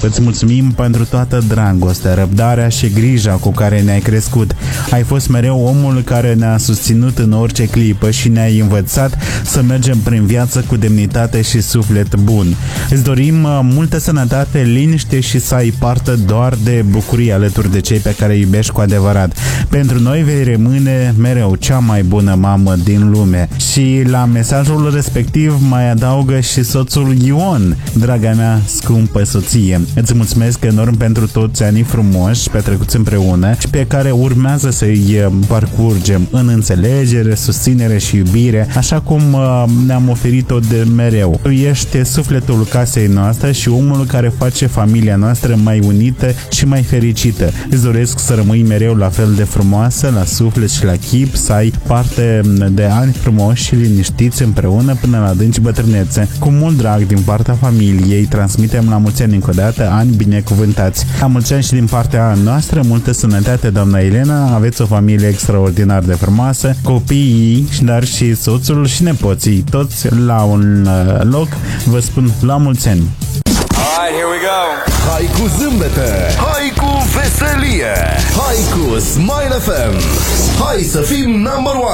Îți mulțumim pentru toată dragostea, răbdarea și grija cu care ne-ai crescut. Ai fost mereu omul care ne-a susținut în orice clipă și ne-ai învățat să mergem prin viață cu demnitate și suflet bun. Îți dorim multă sănătate, liniște și să ai parte doar de bucurie alături de cei pe care îi iubești cu adevărat. Pentru noi vei rămâne mereu cea mai bună mamă din lume. Și la mesajul respectiv mai adaugă și soțul Ion: draga mea scumpă soție, îți mulțumesc enorm pentru toți anii frumoși petrecuți împreună și pe care urmează să-i parcurgem în înțelegere, susținere și iubire, așa cum ne-am oferit-o de mereu. Tu ești sufletul casei noastre și omul care face familia noastră mai unită și mai fericită. Îți doresc să rămâi mereu la fel de frumoasă, la suflet și la chip, să ai parte de ani frumoși și liniștiți împreună până la adânci bătrânețe. Cu mult drag din partea familiei, transmitem la mulți ani încă o dată, ani binecuvântați. La mulți ani și din partea noastră, multă sănătate, doamna Elena, aveți o familie extraordinar de frumoasă, copiii, dar și soțul și nepoții, toți la un loc, vă spun la mulți ani. Alright, here we go. Hai cu zâmbete, hai cu veselie, hai cu Smile FM. Hai să fim number one.